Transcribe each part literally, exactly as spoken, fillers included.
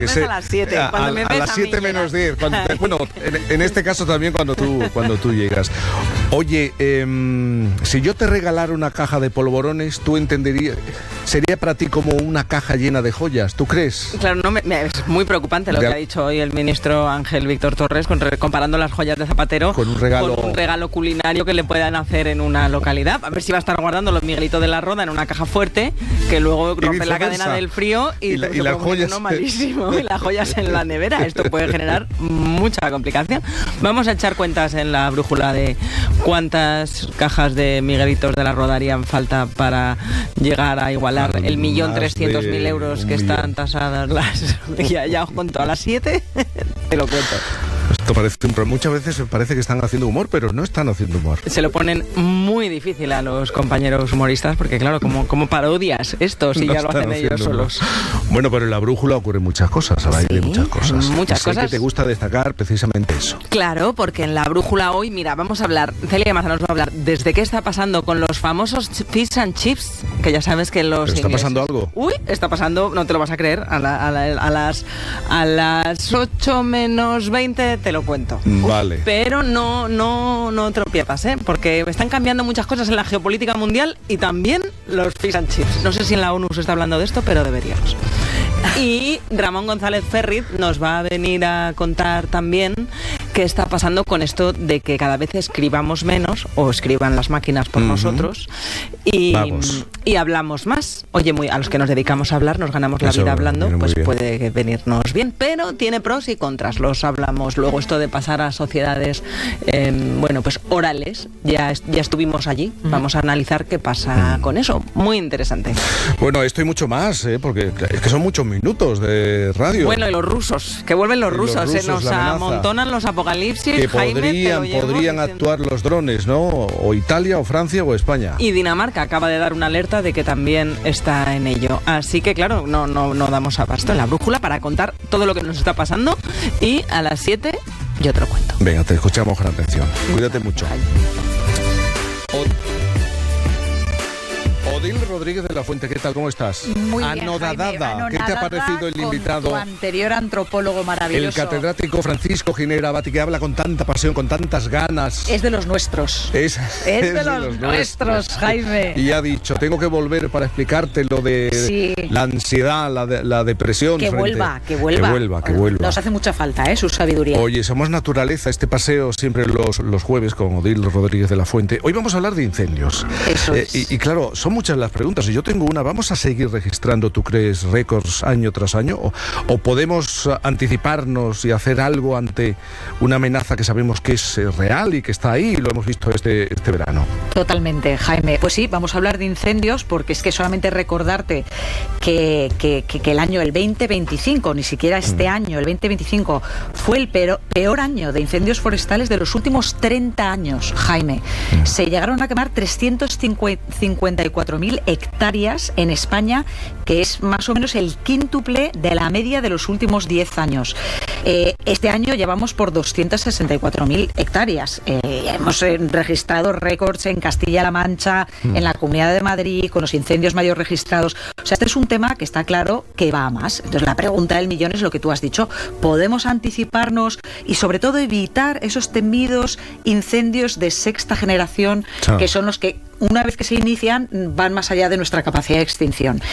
Es a las siete. A, cuando a, me a ves las a siete mí menos llegar. diez. Cuando, bueno, en, en este caso también cuando tú, cuando tú llegas. Oye, eh, si yo te regalara una caja de polvorones, tú entenderías, sería para ti como una caja llena de joyas, ¿tú crees? Claro, no, me, me, es muy preocupante lo de, que ha dicho hoy el ministro Ángel Víctor Torres con, comparando las joyas de Zapatero con un regalo con un regalo culinario que le puedan hacer en una localidad. A ver si va a estar guardando los Miguelitos de la Roda en una caja fuerte que luego rompe la cadena del frío y, y, la, y las joyas uno malísimo y las joyas en la nevera. Esto puede generar mucha complicación. Vamos a echar cuentas en la brújula de cuántas cajas de Miguelitos de la Roda harían falta para llegar a igualar el millón trescientos mil euros que millón. Están tasadas las... Ya, ya os cuento, a las siete te lo cuento. Esto parece un... Muchas veces parece que están haciendo humor, pero no están haciendo humor. Se lo ponen muy difícil a los compañeros humoristas, porque claro, como, como parodias esto, si no ya lo hacen ellos solos. Bueno, pero en la brújula ocurren muchas cosas, a sí, muchas cosas. Muchas sé cosas. que te gusta destacar precisamente eso. Claro, porque en la brújula hoy, mira, vamos a hablar, Celia Maza nos va a hablar desde qué está pasando con los famosos fish and chips, que ya sabes que los ¿Pero está ingleses... pasando algo? Uy, está pasando, no te lo vas a creer, a, la, a, la, a las a las ocho menos veinte te lo cuento. Vale. Pero no, no, no te lo pierdas, ¿eh? Porque están cambiando muchas cosas en la geopolítica mundial y también los fish and chips. No sé si en la ONU se está hablando de esto, pero deberíamos. Y Ramón González Ferriz nos va a venir a contar también qué está pasando con esto de que cada vez escribamos menos, o escriban las máquinas por uh-huh. nosotros, y, y hablamos más. Oye, muy, a los que nos dedicamos a hablar, nos ganamos la Eso vida hablando, pues puede venirnos bien, pero tiene pros y contras. Los hablamos. Luego esto de pasar a sociedades, eh, bueno, pues orales, ya, ya estuvimos allí. Uh-huh. Vamos a analizar qué pasa uh-huh. con eso. Muy interesante. Bueno, esto y mucho más, ¿eh? Porque es que son muchos minutos de radio. Bueno, y los rusos, que vuelven los rusos, rusos se nos amontonan los apocalipsis. Que Jaime, podrían, podrían actuar los drones, ¿no? O Italia, o Francia, o España. Y Dinamarca acaba de dar una alerta de que también está en ello. Así que, claro, no, no, no damos abasto en la brújula para contar todo lo que nos está pasando. Y a las siete yo te lo cuento. Venga, te escuchamos con atención. Cuídate mucho. Odil Rodríguez de la Fuente, ¿qué tal? ¿Cómo estás? Muy anodadada. bien, Jaime, ¿Qué te ha parecido el invitado? Tu anterior antropólogo maravilloso. El catedrático Francisco Ginebra Abati, que habla con tanta pasión, con tantas ganas. Es de los nuestros. Es, es, es de, de los, los nuestros, nuestros, Jaime. Y ha dicho, tengo que volver para explicarte lo de sí. la ansiedad, la, de, la depresión. Que frente... vuelva, que vuelva. Que vuelva, que vuelva. Nos hace mucha falta, ¿eh? Su sabiduría. Oye, somos naturaleza, este paseo siempre los, los jueves con Odil Rodríguez de la Fuente. Hoy vamos a hablar de incendios. Eso es. Eh, y, y claro, son muchas las preguntas. Y yo tengo una, ¿vamos a seguir registrando, tú crees, récords año tras año? ¿O, o podemos anticiparnos y hacer algo ante una amenaza que sabemos que es real y que está ahí, y lo hemos visto este, este verano? Totalmente, Jaime. Pues sí, vamos a hablar de incendios, porque es que solamente recordarte que, que, que, que el año, el veinte veinticinco, ni siquiera este mm. año, el veinte veinticinco, fue el peor, peor año de incendios forestales de los últimos treinta años, Jaime. Mm. Se llegaron a quemar trescientos cincuenta y cuatro mil hectáreas en España, que es más o menos el quíntuple de la media de los últimos diez años. Eh, este año llevamos por doscientos sesenta y cuatro mil hectáreas. Eh, hemos eh, registrado récords en Castilla-La Mancha, mm. en la Comunidad de Madrid, con los incendios mayores registrados. O sea, este es un tema que está claro que va a más. Entonces, la pregunta del millón es lo que tú has dicho. ¿Podemos anticiparnos y, sobre todo, evitar esos temidos incendios de sexta generación, ah. que son los que, una vez que se inician, van más allá de nuestra capacidad de extinción?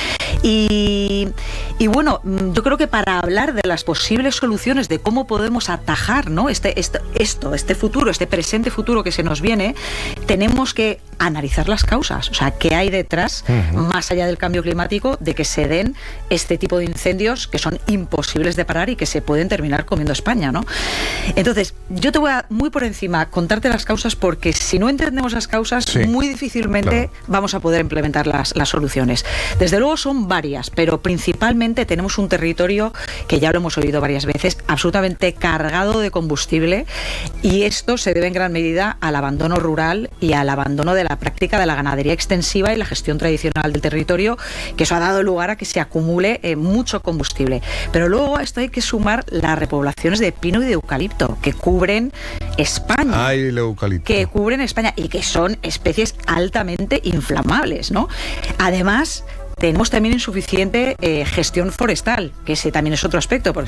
Y, y bueno, yo creo que para hablar de las posibles soluciones, de cómo podemos atajar, ¿no?, este, este, esto, este futuro, este presente futuro que se nos viene, tenemos que analizar las causas. O sea, ¿qué hay detrás, uh-huh. más allá del cambio climático, de que se den este tipo de incendios que son imposibles de parar y que se pueden terminar comiendo España, ¿no? Entonces, yo te voy a, muy por encima, contarte las causas, porque si no entendemos las causas, sí, muy difícilmente claro. vamos a poder implementar las, las soluciones. Desde luego son varias, pero principalmente tenemos un territorio, que ya lo hemos oído varias veces, absolutamente cargado de combustible, y esto se debe en gran medida al abandono rural y al abandono de la práctica de la ganadería extensiva y la gestión tradicional del territorio, que eso ha dado lugar a que se acumule eh, mucho combustible. Pero luego a esto hay que sumar las repoblaciones de pino y de eucalipto, que cubren España. Ay, el eucalipto. Que cubren España y que son especies altamente inflamables, ¿no? Además, tenemos también insuficiente eh, gestión forestal, que ese también es otro aspecto, porque